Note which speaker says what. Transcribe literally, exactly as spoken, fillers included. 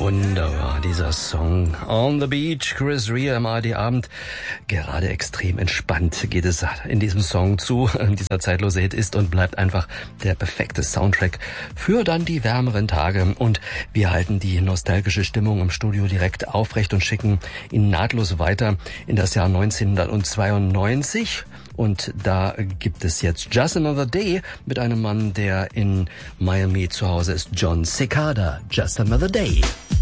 Speaker 1: Wunderbar, dieser Song. On the Beach, Chris Rea im A R D-Abend. Gerade extrem entspannt geht es in diesem Song zu. Dieser zeitlose Hit ist und bleibt einfach der perfekte Soundtrack für dann die wärmeren Tage. Und wir halten die nostalgische Stimmung im Studio direkt aufrecht und schicken ihn nahtlos weiter in das Jahr neunzehnhundertzweiundneunzig. Und da gibt es jetzt Just Another Day mit einem Mann, der in Miami zu Hause ist, Jon Secada. Just Another Day.